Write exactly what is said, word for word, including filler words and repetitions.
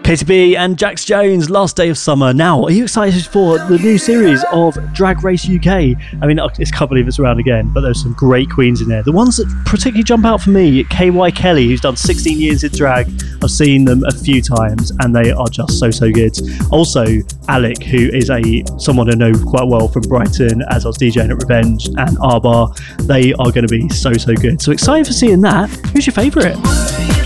Katy B and Jax Jones, Last Day of Summer. Now, are you excited for the new series of Drag Race U K? I mean, I can't believe it's around again, but there's some great queens in there. The ones that particularly jump out for me, K Y Kelly, who's done sixteen years in drag. I've seen them a few times and they are just so, so good. Also, Alec, who is a someone I know quite well from Brighton, as I was DJing at Revenge and R Bar. They are going to be so, so good. So excited for seeing that. Who's your favourite?